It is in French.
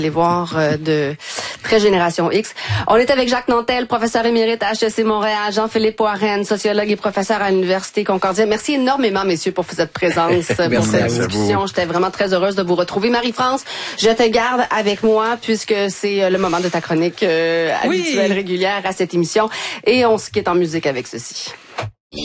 Les voir de très Génération X. On est avec Jacques Nantel, professeur émérite à HEC Montréal, Jean-Philippe Warren, sociologue et professeur à l'Université Concordia. Merci énormément, messieurs, pour cette présence, pour cette discussion. J'étais vraiment très heureuse de vous retrouver. Marie-France, je te garde avec moi puisque c'est le moment de ta chronique habituelle, régulière à cette émission. Et on se quitte en musique avec ceci.